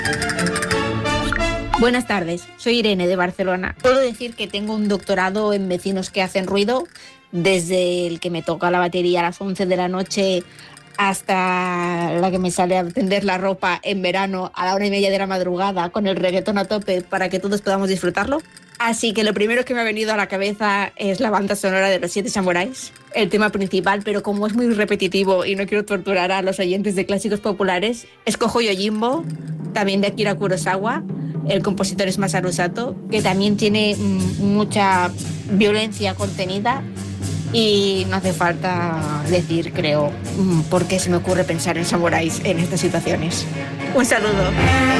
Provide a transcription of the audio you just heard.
Buenas tardes, soy Irene de Barcelona. Puedo decir que tengo un doctorado en vecinos que hacen ruido, desde el que me toca la batería a las 11 de la noche hasta la que me sale a tender la ropa en verano a la 1:30 de la madrugada con el reggaetón a tope para que todos podamos disfrutarlo. Así que lo primero que me ha venido a la cabeza es la banda sonora de Los 7 Samuráis, el tema principal, pero como es muy repetitivo y no quiero torturar a los oyentes de clásicos populares, escojo Yojimbo, también de Akira Kurosawa. El compositor es Masaru Sato, que también tiene mucha violencia contenida y no hace falta decir, creo, por qué se me ocurre pensar en samuráis en estas situaciones. Un saludo.